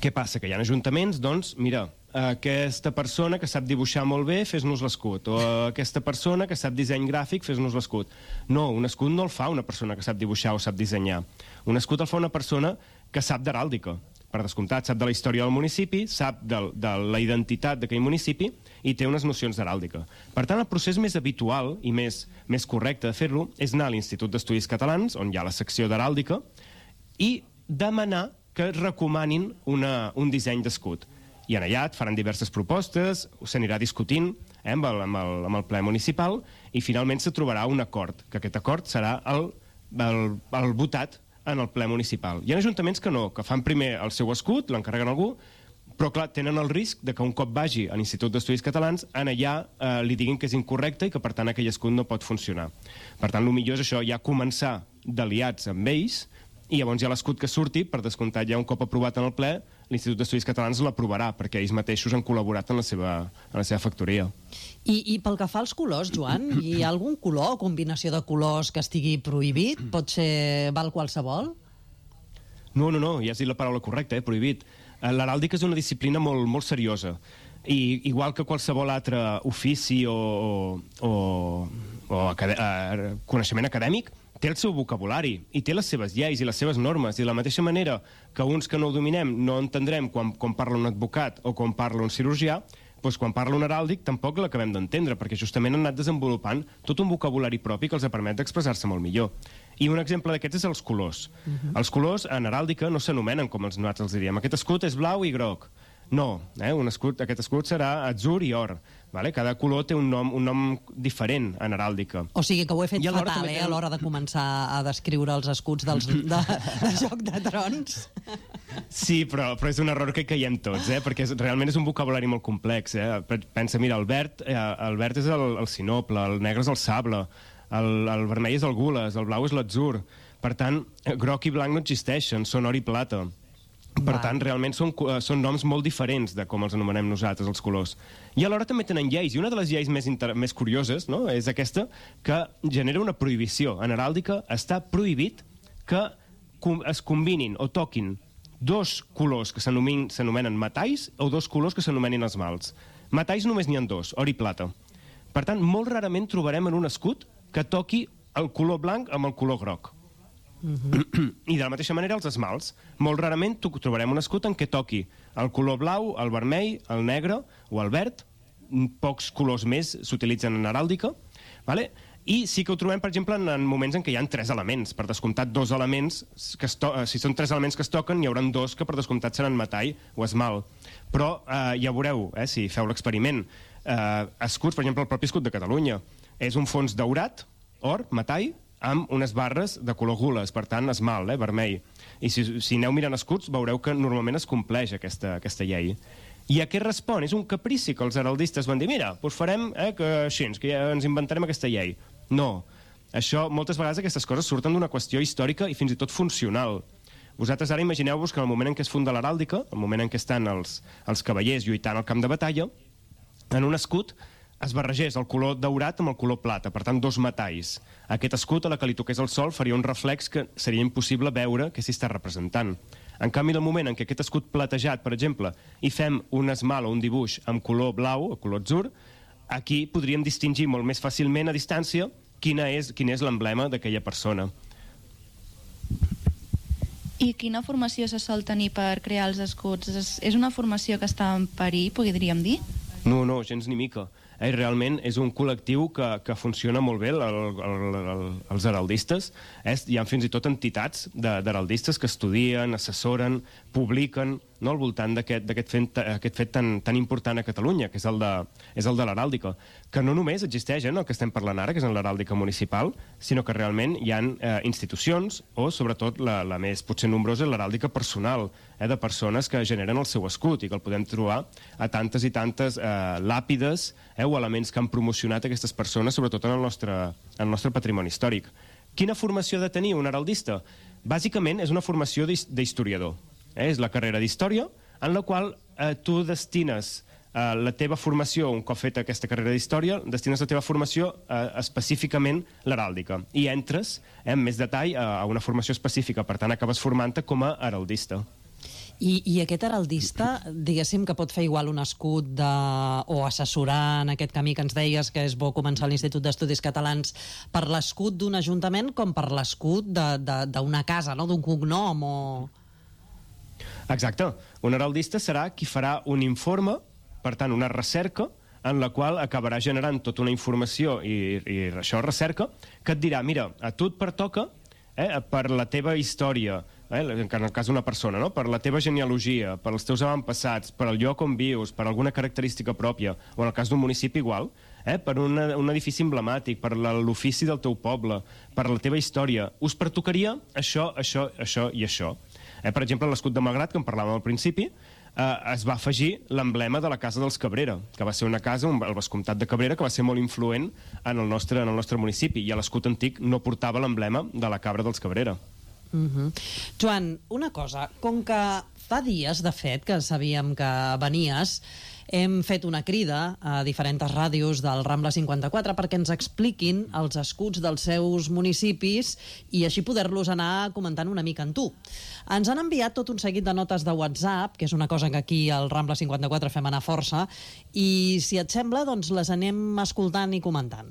Què passa? Que hi ha ajuntaments, doncs, mira, aquesta persona que sap dibuixar molt bé, fes-nos l'escut, o aquesta persona que sap disseny gràfic, fes-nos l'escut. No, un escut no el fa una persona que sap dibuixar o sap dissenyar. Un escut el fa una persona que sap d'heràldica. Per descomptat, sap de la història del municipi, sap de la identitat d'aquell municipi i té unes nocions d'heràldica. Per tant, el procés més habitual i més correcte de fer-lo és anar a l'Institut d'Estudis Catalans, on hi ha la secció d'heràldica, i demanar que recomanin un disseny d'escut. I en allà et faran diverses propostes, s'anirà discutint amb el ple municipal i finalment se trobarà un acord, que aquest acord serà el votat en el ple municipal. Hi ha ajuntaments que no, que fan primer el seu escut, l'encarreguen a algú, però clar, tenen el risc de que un cop vagi a l'Institut d'Estudis Catalans, en allà li diguin que és incorrecte i que per tant aquell escut no pot funcionar. Per tant, el millor és això, ja començar d'aliats amb ells, i llavors hi ha l'escut que surti, per descomptat ja un cop aprovat en el ple, l'Institut d'Estudis Catalans l'aprovarà, perquè ells mateixos han col·laborat en la seva factoria. I pel que fa als colors, Joan, hi ha algun color o combinació de colors que estigui prohibit? Val qualsevol? No, ja has dit la paraula correcta, prohibit. L'heràldica és una disciplina molt, molt seriosa. I igual que qualsevol altre ofici o coneixement acadèmic, té el seu vocabulari i té les seves lleis i les seves normes, i de la mateixa manera que uns que no ho dominem no entendrem quan parla un advocat o quan parla un cirurgià, doncs quan parla un heràldic tampoc l'acabem d'entendre, perquè justament han anat desenvolupant tot un vocabulari propi que els permet d'expressar-se molt millor. I un exemple d'aquests és els colors. Els colors en heràldica no s'anomenen com nosaltres els diríem. Aquest escut és blau i groc. No, aquest escut serà atzur i or. Cada color té un nom diferent en heràldica. O sigui que ho he fet fatal, a l'hora de començar a descriure els escuts de Joc de Trons. Sí, però és un error que caiem tots, perquè realment és un vocabulari molt complex. Pensa, mira, el verd és el sinople, el negre és el sable, el vermell és el gules, el blau és l'atzur. Per tant, groc i blanc no existeixen, són or i plata. Per tant, realment són noms molt diferents de com els anomenem nosaltres, els colors. I alhora també tenen lleis, i una de les lleis més curioses és aquesta, que genera una prohibició. En heràldica està prohibit que es combinin o toquin dos colors que s'anomenen metalls o dos colors que s'anomenin esmalts. Metalls només n'hi ha dos, or i plata. Per tant, molt rarament trobarem en un escut que toqui el color blanc amb el color groc. I de la mateixa manera els esmalts. Molt rarament trobarem un escut en què toqui el color blau, el vermell, el negre o el verd. Pocs colors més s'utilitzen en heràldica. I sí que ho trobem, per exemple, en moments en què hi ha 3 elements. Per descomptat, 2 elements, si són 3 elements que es toquen, hi haurà 2 que per descomptat seran metall o esmalt. Però ja veureu, si feu l'experiment, escuts, per exemple, el propi escut de Catalunya és un fons daurat, or, metall, amb unes barres de color gules, per tant, esmalt, vermell. I si aneu mirant escuts, veureu que normalment es compleix aquesta llei. I a què respon? És un caprici que els heraldistes van dir, mira, doncs farem així, que ja ens inventarem aquesta llei. No. Moltes vegades aquestes coses surten d'una qüestió històrica i fins i tot funcional. Vosaltres ara imagineu-vos que en el moment en què es funda l'heràldica, el moment en què estan els cavallers lluitant al camp de batalla, en un escut es barregés el color daurat amb el color plata, per tant, 2 metalls. Aquest escut, a la que li toqués el sol, faria un reflex que seria impossible veure què s'hi està representant. En canvi, en el moment en què aquest escut platejat, per exemple, hi fem un esmalt o un dibuix amb color blau o color atzur, aquí podríem distingir molt més fàcilment a distància quin és l'emblema d'aquella persona. I quina formació se sol tenir per crear els escuts? És una formació que està en perill, podríem dir? No, gens ni mica. Realment és un col·lectiu que funciona molt bé, els heraldistes. Hi ha fins i tot entitats d'heraldistes que estudien, assessoren, publiquen al voltant d'aquest fet tan important a Catalunya, que és el de l'heràldica, que no només existeix el que estem parlant ara, que és en l'heràldica municipal, sinó que realment hi ha institucions, o sobretot la més potser nombrosa, l'heràldica personal, de persones que generen el seu escut i que el podem trobar a tantes i tantes làpides o elements que han promocionat aquestes persones, sobretot en el nostre patrimoni històric. Quina formació ha de tenir un heraldista? Bàsicament és una formació d'historiador. És la carrera d'història en la qual tu destines la teva formació, un cop feta aquesta carrera d'història, destines la teva formació específicament l'heràldica i entres amb més detall a una formació específica, per tant acabes formant-te com a heraldista. I aquest heraldista, diguéssim que pot fer igual un escut o assessorar en aquest camí que ens deies, que és bo començar a l'Institut d'Estudis Catalans, per l'escut d'un ajuntament com per l'escut d'una casa, no? D'un cognom o... Exacte. Un heraldista serà qui farà un informe, per tant, una recerca, en la qual acabarà generant tota una informació i això recerca, que et dirà, mira, a tu et pertoca, per la teva història, en el cas d'una persona, no? Per la teva genealogia, per els teus avantpassats, per el lloc on vius, per alguna característica pròpia, o en el cas d'un municipi igual, per un edifici emblemàtic, per l'ofici del teu poble, per la teva història, us pertocaria això, això, això i això. Per exemple, l'escut de Malgrat, que en parlàvem al principi, es va afegir l'emblema de la Casa dels Cabrera, que va ser una casa, el vescomtat de Cabrera, que va ser molt influent en el nostre municipi, i a l'escut antic no portava l'emblema de la cabra dels Cabrera. Joan, una cosa, com que fa dies, de fet, que sabíem que venies, hem fet una crida a diferents ràdios del Rambla 54 perquè ens expliquin els escuts dels seus municipis i així poder-los anar comentant una mica en tu. Ens han enviat tot un seguit de notes de WhatsApp, que és una cosa que aquí al Rambla 54 fem anar força, i si et sembla, doncs les anem escoltant i comentant.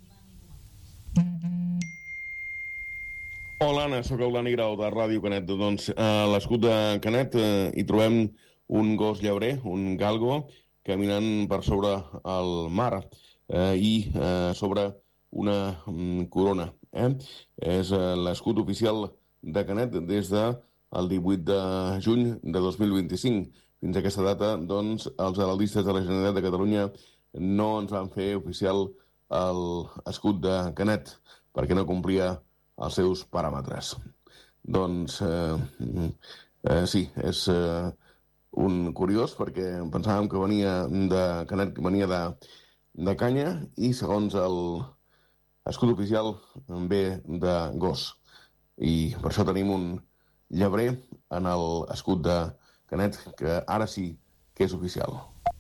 Hola, Anna, soc el Dani Grau de Ràdio Canet. Doncs a l'escut de Canet hi trobem un gos llebrer, un galgo, caminant per sobre el mar i sobre una corona. És l'escut oficial de Canet des del 18 de juny de 2025. Fins a aquesta data, doncs, els heraldistes de la Generalitat de Catalunya no ens van fer oficial l'escut de Canet perquè no complia els seus paràmetres. Doncs sí, és un curiós perquè pensàvem que venia de Canet, que venia de canya, i segons l'escut oficial ve de gos. I per això tenim un llebrer en l'escut de Canet, que ara sí que és oficial.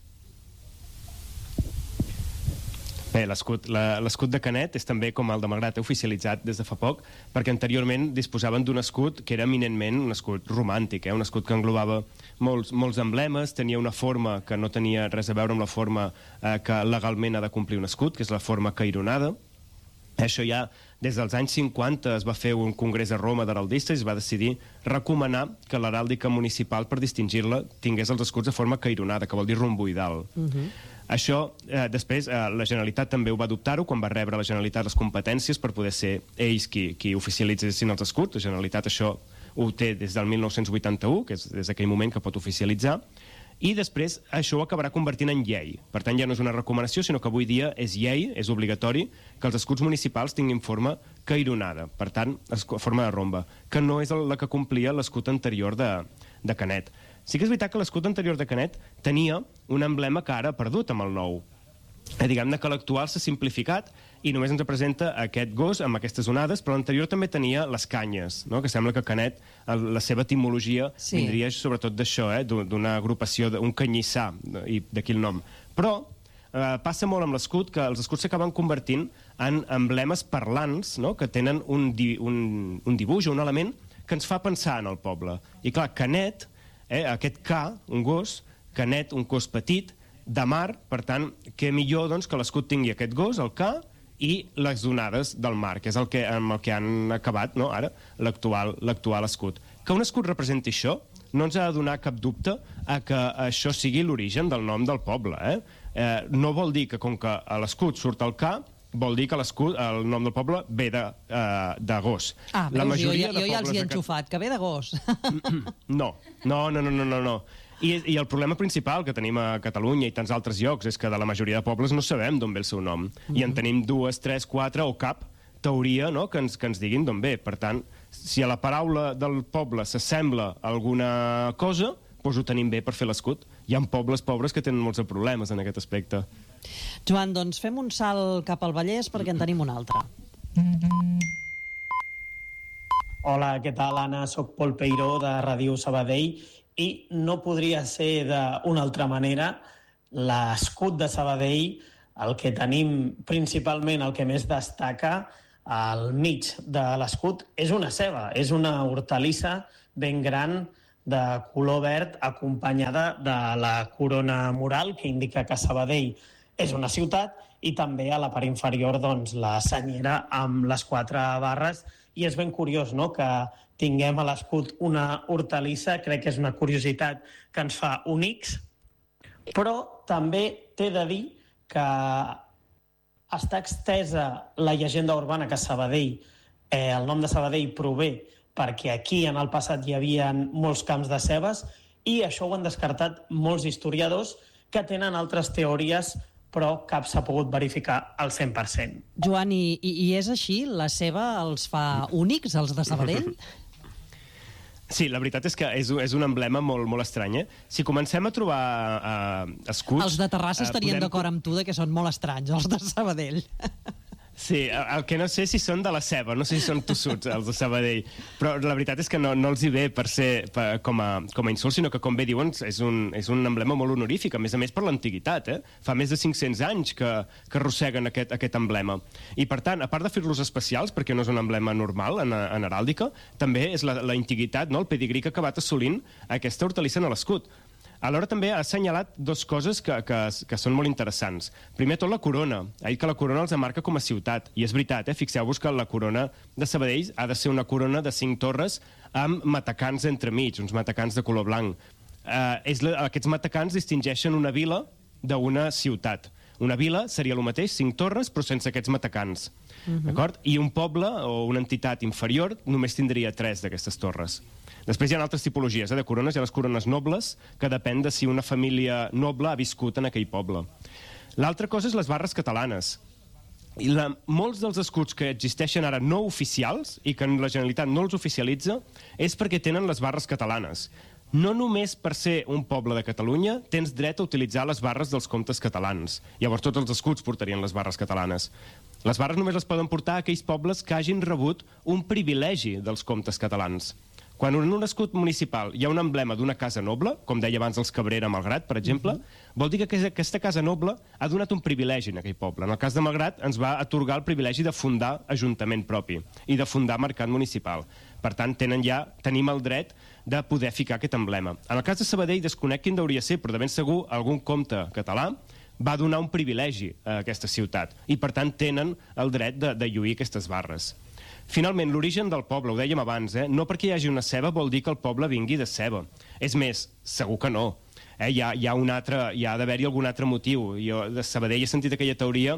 Bé, l'escut de Canet és també, com el de Malgrat, oficialitzat des de fa poc, perquè anteriorment disposaven d'un escut que era eminentment un escut romàntic, un escut que englobava molts emblemes, tenia una forma que no tenia res a veure amb la forma que legalment ha de complir un escut, que és la forma caironada. Això ja des dels anys 50 es va fer un congrés a Roma d'heraldistes i es va decidir recomanar que l'heràldica municipal, per distingir-la, tingués els escuts de forma caironada, que vol dir romboidal. Això, després, la Generalitat també ho va adoptar-ho quan va rebre la Generalitat les competències per poder ser ells qui oficialitzessin els escuts. La Generalitat això ho té des del 1981, que és des d'aquell moment que pot oficialitzar, i després això ho acabarà convertint en llei. Per tant, ja no és una recomanació, sinó que avui dia és llei, és obligatori que els escuts municipals tinguin forma caironada, per tant, forma de romba, que no és la que complia l'escut anterior de Canet. Sí que és veritat que l'escut anterior de Canet tenia un emblema que ara ha perdut amb el nou. Diguem-ne que l'actual s'ha simplificat i només ens presenta aquest gos amb aquestes onades, però l'anterior també tenia les canyes, no? Que sembla que Canet, la seva etimologia, vindria sobretot d'això, d'una agrupació, d'un canyissà, i d'aquí el nom. Però passa molt amb l'escut que els escuts s'acaben convertint en emblemes parlants, no? Que tenen un dibuix o un element que ens fa pensar en el poble. I clar, Canet, aquest K, un gos, Canet, un cos petit, de mar, per tant, què millor doncs, que l'escut tingui aquest gos, el K, i les onades del mar, que és amb el que han acabat, no, ara l'actual escut. Que un escut representi això no ens ha de donar cap dubte a que això sigui l'origen del nom del poble. No vol dir que com que a l'escut surt el K, vol dir que el nom del poble ve de gos. Ah, veus, jo ja els hi he enxufat, que ve de gos. No. I el problema principal que tenim a Catalunya i tants altres llocs és que de la majoria de pobles no sabem d'on ve el seu nom. I en tenim 2, 3, 4 o cap teoria, no?, que ens diguin d'on ve. Per tant, si a la paraula del poble s'assembla a alguna cosa, doncs ho tenim bé per fer l'escut. Hi ha pobles pobres que tenen molts problemes en aquest aspecte. Joan, doncs fem un salt cap al Vallès perquè en tenim un altre. Hola, què tal, Anna? Soc Pol Peiró, de Ràdio Sabadell, i no podria ser d'una altra manera. L'escut de Sabadell, el que tenim principalment, el que més destaca al mig de l'escut, és una ceba, és una hortalissa ben gran de color verd acompanyada de la corona mural que indica que Sabadell és una ciutat i també a la part inferior doncs, la senyera amb les 4 barres i és ben curiós, no?, que tinguem a l'escut una hortalissa, crec que és una curiositat que ens fa únics, però també t'he de dir que està extesa la llegenda urbana que Sabadell, el nom de Sabadell prové perquè aquí en el passat hi havia molts camps de cebes i això ho han descartat molts historiadors que tenen altres teories però cap s'ha pogut verificar al 100%. Joan, i és així? La ceba els fa únics, els de Sabadell? Sí, la veritat és que és un emblema molt, molt estrany. Si comencem a trobar escuts... Els de Terrassa estarien d'acord amb tu que són molt estranys, els de Sabadell. Sí, el que no sé si són de la ceba, no sé si són tossuts, els de Sabadell, però la veritat és que no els hi ve per ser com a insult, sinó que, com bé diuen, és un emblema molt honorífic, a més per l'antiguitat. Fa més de 500 anys que arrosseguen aquest emblema. I, per tant, a part de fer-los especials, perquè no és un emblema normal en heràldica, també és la antiguitat, no? El pedigrí que ha acabat assolint aquesta hortalissa en l'escut. Alhora també ha assenyalat dues coses que són molt interessants. Primer tot la corona. Ha dit que la corona els marca com a ciutat. I és veritat, fixeu-vos que la corona de Sabadell ha de ser una corona de 5 torres amb matacans entremig, uns matacans de color blanc. Aquests matacans distingeixen una vila d'una ciutat. Una vila seria el mateix, 5 torres, però sense aquests matacans. D'acord? I un poble o una entitat inferior només tindria 3 d'aquestes torres. Després hi ha altres tipologies de corones. Hi ha les corones nobles, que depèn de si una família noble ha viscut en aquell poble. L'altra cosa és les barres catalanes. I molts dels escuts que existeixen ara no oficials i que la Generalitat no els oficialitza és perquè tenen les barres catalanes. No només per ser un poble de Catalunya tens dret a utilitzar les barres dels comtes catalans. Llavors tots els escuts portarien les barres catalanes. Les barres només les poden portar aquells pobles que hagin rebut un privilegi dels comtes catalans. Quan en un escut municipal hi ha un emblema d'una casa noble, com deia abans els Cabrera Malgrat, per exemple, vol dir que aquesta casa noble ha donat un privilegi en aquell poble. En el cas de Malgrat ens va atorgar el privilegi de fundar ajuntament propi i de fundar mercat municipal. Per tant, tenim el dret de poder ficar aquest emblema. En el cas de Sabadell desconec quin hauria de ser, però de ben segur algun comte català va donar un privilegi a aquesta ciutat i, per tant, tenen el dret de lluir aquestes barres. Finalment, l'origen del poble, ho dèiem abans, no perquè hi hagi una ceba vol dir que el poble vingui de ceba. És més, segur que no. Hi ha d'haver-hi algun altre motiu. Jo de Sabadell he sentit aquella teoria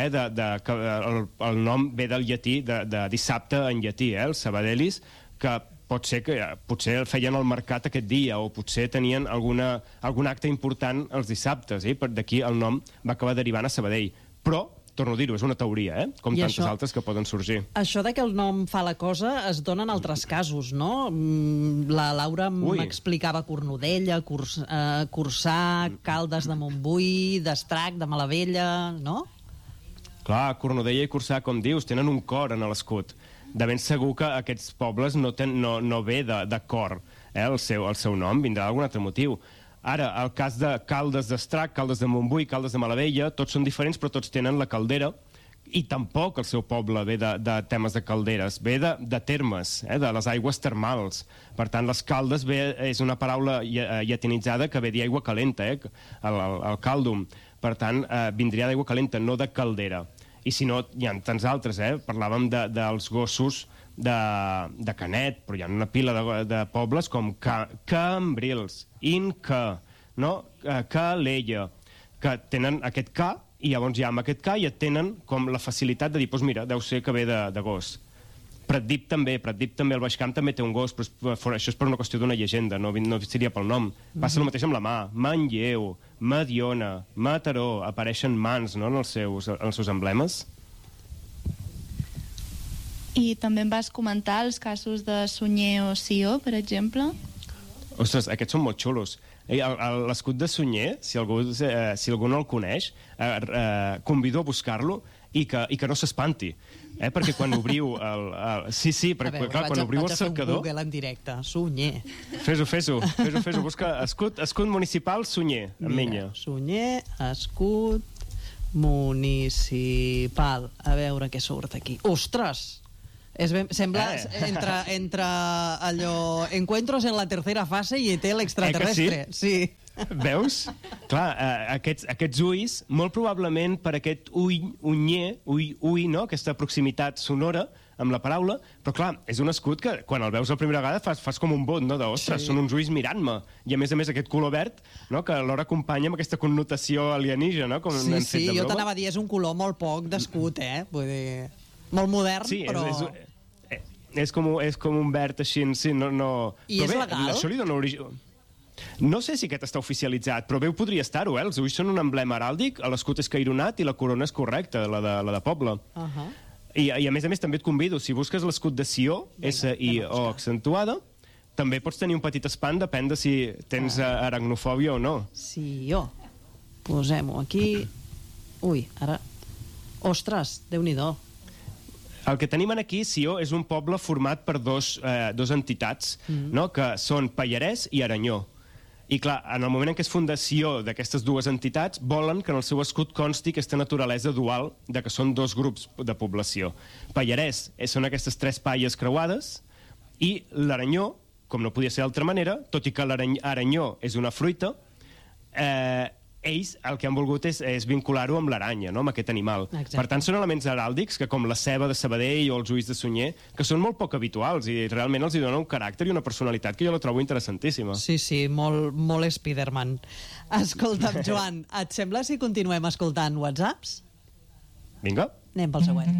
que el nom ve del llatí, de dissabte en llatí, els Sabadellis, que potser el feien al mercat aquest dia o potser tenien algun acte important els dissabtes. D'aquí el nom va acabar derivant a Sabadell. Però torno a dir-ho, és una teoria, com tantes altres que poden sorgir. Això de que el nom fa la cosa es dona en altres casos, no? La Laura m'explicava Cornudella, Corçà, Caldes de Montbui, d'Estrac, de Malavella, no? Clar, Cornudella i Corçà, com dius, tenen un cor en l'escut. De ben segur que aquests pobles no ve de cor, el seu nom, vindrà d'algun altre motiu. Ara, el cas de Caldes d'Estrac, Caldes de Montbui, Caldes de Malavella, tots són diferents, però tots tenen la caldera, i tampoc el seu poble ve de temes de calderes, ve de termes, de les aigües termals. Per tant, les caldes és una paraula llatinitzada que ve d'aigua calenta, el caldum. Per tant, vindria d'aigua calenta, no de caldera. I si no, hi ha tants altres, parlàvem dels gossos de Canet, però hi ha una pila de pobles com Cambrils, Inca, Calella, que tenen aquest K, i llavors ja amb aquest K ja tenen com la facilitat de dir, doncs mira, deu ser que ve de gos. Pratdip també, al Baix Camp també té un gos, però això és per una qüestió d'una llegenda, no seria pel nom. Passa el mateix amb la mà. Manlleu, Mediona, Mataró, apareixen mans en els seus emblemes. I també em vas comentar els casos de Sunyer o Sió, per exemple? Ostres, aquests són molt xulos. L'escut de Sunyer, si algú no el coneix, convido a buscar-lo i que no s'espanti. Perquè quan obriu Sí, perquè quan obriu el cercador... Vaig a fer un Google en directe, Sunyer. Fes-ho. Busca escut municipal Sunyer, amb menya. Sunyer, escut municipal. A veure què surt aquí. Ostres! Sembla entre allò... Encuentros en la tercera fase i ET l'extraterrestre. Sí. Veus? Clar, aquests ulls, molt probablement per aquest ull, no? Aquesta proximitat sonora amb la paraula, però clar, és un escut que quan el veus la primera vegada fas com un bot, no? Ostres, són uns ulls mirant-me. I a més aquest color verd, no? Que alhora acompanya amb aquesta connotació alienígena, no? Com n'han fet de broma. Jo t'anava a dir, és un color molt poc d'escut, Vull dir, molt modern, però... És com un verd així, sí, no... I és legal? Això li dona origen... No sé si aquest està oficialitzat, però bé podria estar-ho, Els ulls són un emblema heràldic, l'escut és caironat i la corona és correcta, la de poble. I a més també et convido, si busques l'escut de Sió, S-I-O accentuada, també pots tenir un petit espant, depèn de si tens aracnofòbia o no. Sió. Posem-ho aquí. Ui, ara... Ostres, Déu-n'hi-do. El que tenim aquí, Sió, és un poble format per dos entitats, no? Que són Pallarès i Aranyó. I clar, en el moment en què es funda Sió d'aquestes dues entitats, volen que en el seu escut consti aquesta naturalesa dual de que són dos grups de població. Pallarès són aquestes 3 palles creuades i l'Aranyó, com no podia ser d'altra manera, tot i que l'Aranyó és una fruita, ells el que han volgut és vincular-ho amb l'aranya, no? Amb aquest animal. Exacte. Per tant, són elements heràldics que com la ceba de Sabadell o els ulls de Sunyer, que són molt poc habituals i realment els hi dona un caràcter i una personalitat que jo la trobo interessantíssima. Sí, molt Spiderman. Escolta'm, Joan, et sembla si continuem escoltant whatsapps? Vinga. Anem pel següent.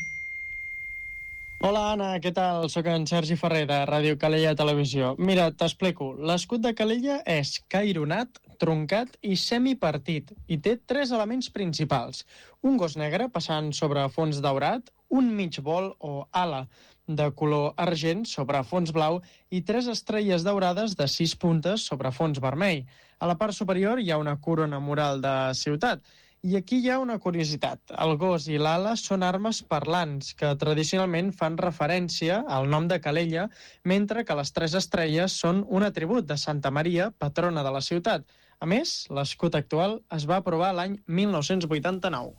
Hola, Anna, què tal? Soc en Sergi Ferrer, de Ràdio Calella Televisió. Mira, t'explico. L'escut de Calella és caironat, truncat i semipartit, i té 3 elements principals. Un gos negre passant sobre fons daurat, un mig vol o ala de color argent sobre fons blau i 3 estrelles daurades de 6 puntes sobre fons vermell. A la part superior hi ha una corona mural de ciutat. I aquí hi ha una curiositat. El gos i l'ala són armes parlants que tradicionalment fan referència al nom de Calella, mentre que les 3 estrelles són un atribut de Santa Maria, patrona de la ciutat. A més, l'escut actual es va aprovar l'any 1989.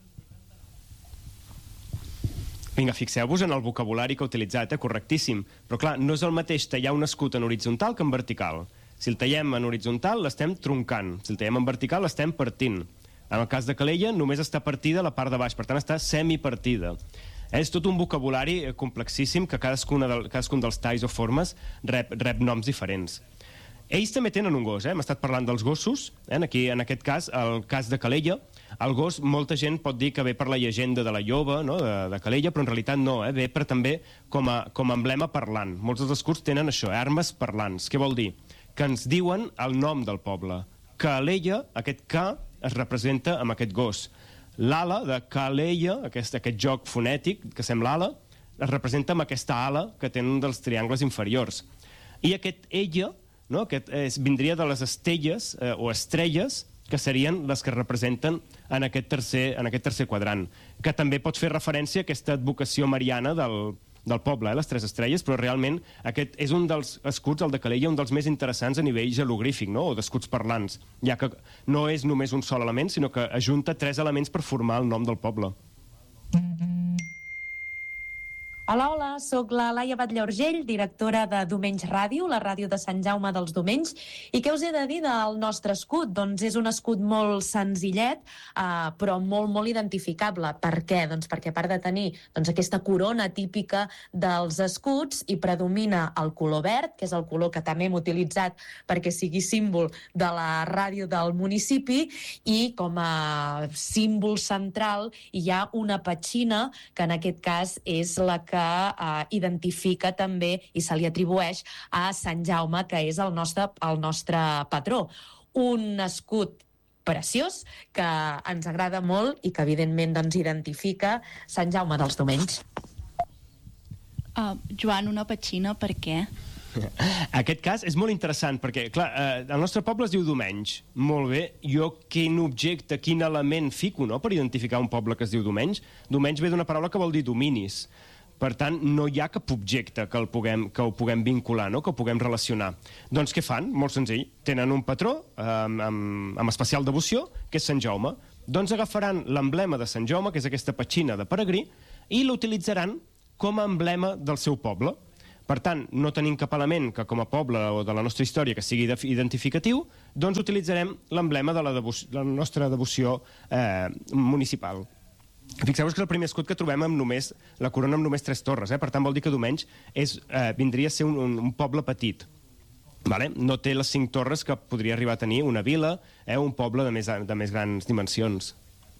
Vinga, fixeu-vos en el vocabulari que ha utilitzat, correctíssim. Però clar, no és el mateix tallar un escut en horitzontal que en vertical. Si el tallem en horitzontal, l'estem troncant. Si el tallem en vertical, l'estem partint. En el cas de Calella, només està partida la part de baix, per tant està semipartida. És tot un vocabulari complexíssim que cadascun dels talls o formes rep noms diferents. Ells també tenen un gos, Hem estat parlant dels gossos. Aquí, en aquest cas, el cas de Calella, el gos, molta gent pot dir que ve per la llegenda de la lloba, no? de Calella, però en realitat no, ve per també com a emblema parlant. Molts dels escuts tenen això, armes parlants. Què vol dir? Que ens diuen el nom del poble. Calella, aquest K, es representa amb aquest gos. L'ala de Calella, aquest joc fonètic que sembla ala, es representa amb aquesta ala que té un dels triangles inferiors. I aquest ella, no? Vindria de les estelles o estrelles, que serien les que representen en aquest tercer quadrant, que també pot fer referència a aquesta advocació mariana del poble, les 3 estrelles, però realment aquest és un dels escuts, el de Calella, un dels més interessants a nivell jeroglífic, no? O d'escuts parlants, ja que no és només un sol element, sinó que ajunta 3 elements per formar el nom del poble. Hola, sóc la Laia Batlle Urgell, directora de Domenys Ràdio, la ràdio de Sant Jaume dels Domenys. I què us he de dir del nostre escut? Doncs és un escut molt senzillet, però molt identificable. Per què? Doncs perquè a part de tenir aquesta corona típica dels escuts, hi predomina el color verd, que és el color que també hem utilitzat perquè sigui símbol de la ràdio del municipi, i com a símbol central hi ha una petxina, que en aquest cas és la que identifica també i se li atribueix a Sant Jaume, que és el nostre patró. Un escut preciós que ens agrada molt i que evidentment identifica Sant Jaume dels Domenys. Joan, una petxina, per què? Aquest cas és molt interessant perquè, clar, el nostre poble es diu Domenys. Molt bé, jo quin objecte, quin element fico, no?, per identificar un poble que es diu Domenys? Domenys ve d'una paraula que vol dir dominis. Per tant, no hi ha cap objecte que ho puguem vincular, no?, que ho puguem relacionar. Doncs què fan? Molt senzill. Tenen un patró amb especial devoció, que és Sant Jaume. Doncs agafaran l'emblema de Sant Jaume, que és aquesta petxina de peregrí, i l'utilitzaran com a emblema del seu poble. Per tant, no tenim cap element que com a poble o de la nostra història que sigui identificatiu, doncs utilitzarem l'emblema de la nostra devoció municipal. Fixeu-vos que és el primer escut que trobem amb la corona amb només 3 torres, per tant vol dir que Domenys vindria a ser un poble petit. No té les 5 torres que podria arribar a tenir una vila o un poble de més grans dimensions.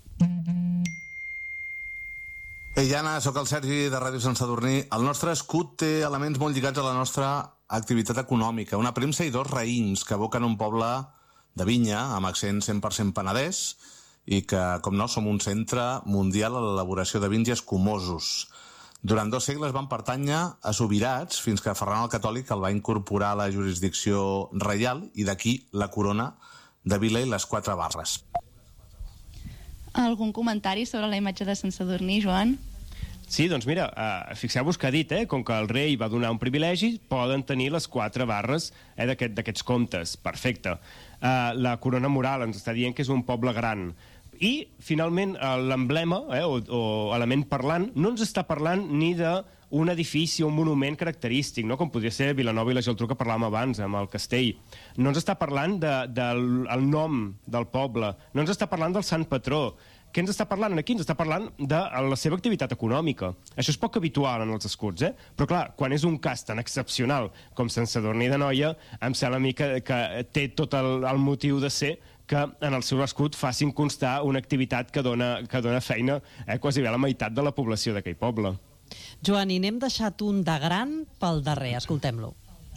Ei, Anna, sóc el Sergi de Ràdio Sant Sadurní. El nostre escut té elements molt lligats a la nostra activitat econòmica. Una premsa i 2 raïms que evoquen un poble de vinya amb accent 100% penedès i que, com no, som un centre mundial a l'elaboració de vins i escumosos. Durant 2 segles van pertànyer a Subirats fins que Ferran el Catòlic el va incorporar a la jurisdicció reial i d'aquí la corona de vila i les 4 barres. Algun comentari sobre la imatge de Sant Sadurní, Joan? Sí, doncs mira, fixeu-vos que ha dit, com que el rei va donar un privilegi, poden tenir les 4 barres d'aquests comtes. Perfecte. La corona mural ens està dient que és un poble gran. I, finalment, l'emblema, o element parlant, no ens està parlant ni d'un edifici o un monument característic, no? Com podria ser Vilanova i la Geltrú, que parlàvem abans, amb el castell. No ens està parlant del nom del poble, no ens està parlant del sant patró. Què ens està parlant aquí? Ens està parlant de la seva activitat econòmica. Això és poc habitual en els escuts, però clar, quan és un cas tan excepcional com Sant Sadurní d'Anoia, em sembla a mi que té tot el motiu de ser que en el seu escut facin constar una activitat que dona feina quasi bé a la meitat de la població d'aquell poble. Joan, i n'hem deixat un de gran pel darrer, escoltem-lo.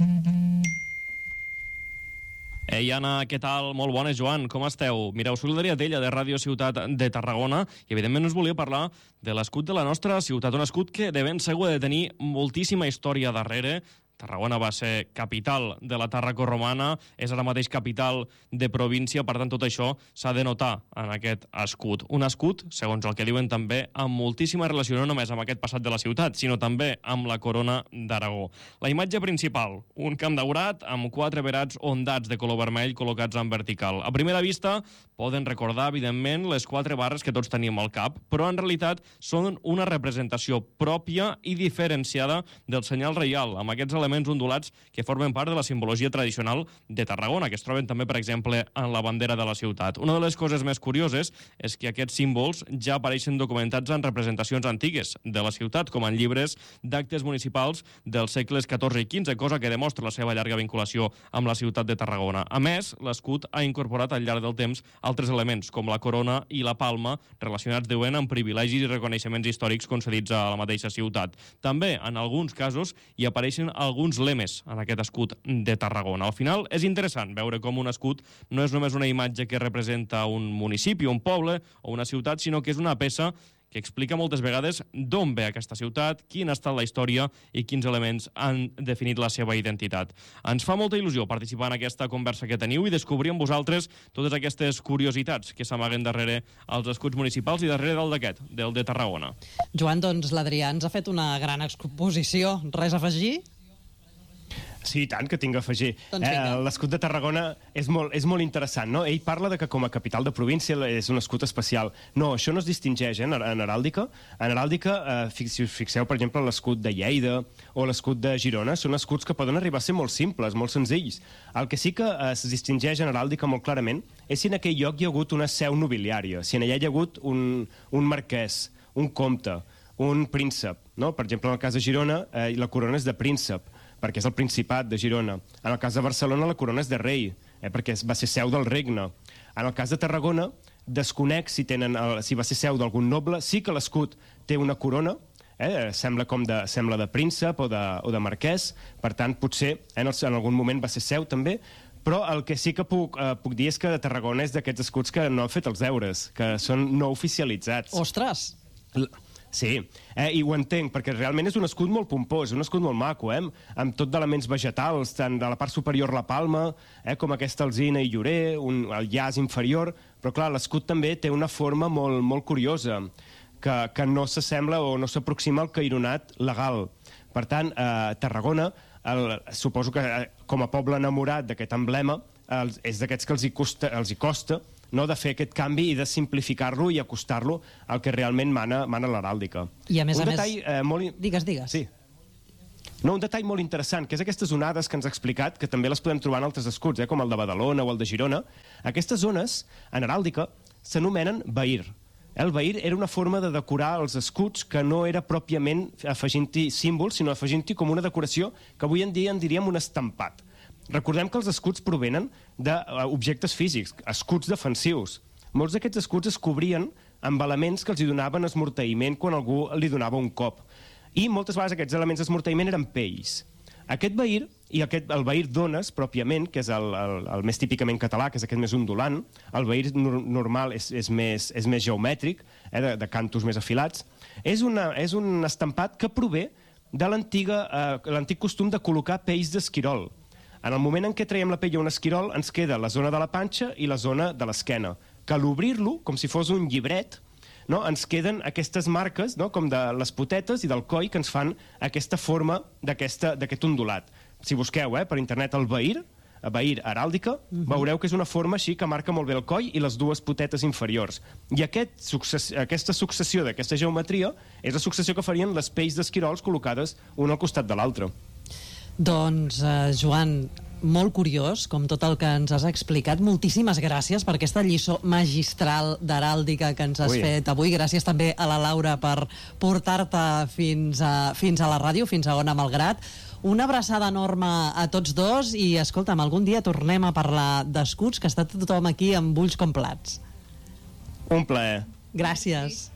Ei, Anna, què tal? Molt bones, Joan, com esteu? Mireu, soc l'Adrià Tella, de Ràdio Ciutat de Tarragona, i evidentment us volia parlar de l'escut de la nostra ciutat, un escut que de ben segur ha de tenir moltíssima història darrere. Tarragona va ser capital de la Tàrraco-romana, és ara mateix capital de província, per tant tot això s'ha de notar en aquest escut. Un escut, segons el que diuen també, amb moltíssima relació no només amb aquest passat de la ciutat, sinó també amb la corona d'Aragó. La imatge principal, un camp daurat amb 4 verats ondats de color vermell col·locats en vertical. A primera vista poden recordar, evidentment, les 4 barres que tots tenim al cap, però en realitat són una representació pròpia i diferenciada del senyal reial, amb aquests elements ondulats que formen part de la simbologia tradicional de Tarragona, que es troben també, per exemple, en la bandera de la ciutat. Una de les coses més curioses és que aquests símbols ja apareixen documentats en representacions antigues de la ciutat, com en llibres d'actes municipals dels segles XIV i XV, cosa que demostra la seva llarga vinculació amb la ciutat de Tarragona. A més, l'escut ha incorporat al llarg del temps altres elements, com la corona i la palma, relacionats deuen amb privilegis i reconeixements històrics concedits a la mateixa ciutat. També, en alguns casos, hi apareixen alguns lemes en aquest escut de Tarragona. Al final és interessant veure com un escut no és només una imatge que representa un municipi, un poble o una ciutat, sinó que és una peça que explica moltes vegades d'on ve aquesta ciutat, quina ha estat la història i quins elements han definit la seva identitat. Ens fa molta il·lusió participar en aquesta conversa que teniu i descobrir amb vosaltres totes aquestes curiositats que s'amaguen darrere els escuts municipals i darrere del d'aquest, del de Tarragona. Joan, doncs l'Adrià ens ha fet una gran exposició. Res a afegir? Sí, tant que tinc a afegir. L'escut de Tarragona és molt interessant, no? Ell parla de que com a capital de província és un escut especial. No, això no es distingeix en heràldica. En heràldica, si us fixeu, per exemple, l'escut de Lleida o l'escut de Girona, són escuts que poden arribar a ser molt simples, molt senzills. El que sí que es distingeix en heràldica molt clarament és si en aquell lloc hi ha hagut una seu nobiliària, si en allà hi ha hagut un marquès, un comte, un príncep, no? Per exemple, en el cas de Girona, la corona és de príncep, perquè és el Principat de Girona. En el cas de Barcelona, la corona és de rei, perquè va ser seu del regne. En el cas de Tarragona, desconec si va ser seu d'algun noble, sí que l'escut té una corona, sembla de príncep o de marquès, per tant, potser en algun moment va ser seu també, però el que sí que puc dir és que Tarragona és d'aquests escuts que no han fet els deures, que són no oficialitzats. Ostres! Sí, i ho entenc, perquè realment és un escut molt pompós, un escut molt maco, amb tot d'elements vegetals, tant de la part superior la palma, com aquesta alzina i llorer, el llaç inferior, però clar, l'escut també té una forma molt curiosa, que no s'assembla o no s'aproxima al caironat legal. Per tant, Tarragona, suposo que com a poble enamorat d'aquest emblema, és d'aquests que els hi costa no, de fer aquest canvi i de simplificar-lo i acostar-lo al que realment mana l'heràldica. I a més Digues. Sí. No, un detall molt interessant, que és aquestes onades que ens ha explicat, que també les podem trobar en altres escuts, com el de Badalona o el de Girona. Aquestes zones, en heràldica, s'anomenen bahir. El bahir era una forma de decorar els escuts que no era pròpiament afegint-hi símbols, sinó afegint-hi com una decoració que avui en dia en diríem un estampat. Recordem que els escuts provenen d'objectes físics, escuts defensius. Molts d'aquests escuts es cobrien amb elements que els hi donaven esmorteïment quan algú li donava un cop. I moltes vegades aquests elements d'esmorteïment eren pells. Aquest bahir, i el bahir d'ones, pròpiament, que és el més típicament català, que és aquest més ondulant, el bahir normal és més geomètric, de cantos més afilats, és un estampat que prové de l'antic costum de col·locar pells d'esquirol. En el moment en què traiem la pell a un esquirol, ens queda la zona de la panxa i la zona de l'esquena, que a l'obrir-lo, com si fos un llibret, no, ens queden aquestes marques, no, com de les potetes i del coll, que ens fan aquesta forma d'aquest ondulat. Si busqueu per internet el bahir heràldica, veureu que és una forma així que marca molt bé el coll i les dues potetes inferiors. I aquesta successió d'aquesta geometria és la successió que farien les pells d'esquirols col·locades un al costat de l'altre. Doncs, Joan, molt curiós, com tot el que ens has explicat. Moltíssimes gràcies per aquesta lliçó magistral d'heràldica que ens has fet avui. Gràcies també a la Laura per portar-te fins a la ràdio, fins a Ona Malgrat. Una abraçada enorme a tots dos i, escolta'm, algun dia tornem a parlar d'escuts, que està tothom aquí amb ulls com plats. Un plaer. Gràcies.